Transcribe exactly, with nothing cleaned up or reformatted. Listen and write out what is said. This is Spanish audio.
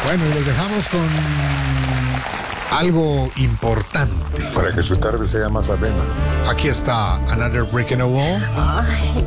Bueno, y los dejamos con algo importante. Para que su tarde sea más amena. Aquí está Another Brick in a Wall. Ay.